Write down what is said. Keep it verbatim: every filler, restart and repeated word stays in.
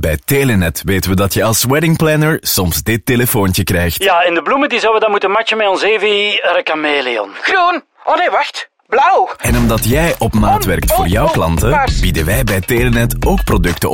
Bij Telenet weten we dat je als weddingplanner soms dit telefoontje krijgt. Ja, en de bloemen die zouden we dan moeten matchen met ons Evi chameleon. Groen. Oh nee, wacht. Blauw. En omdat jij op maat werkt voor jouw klanten, bieden wij bij Telenet ook producten op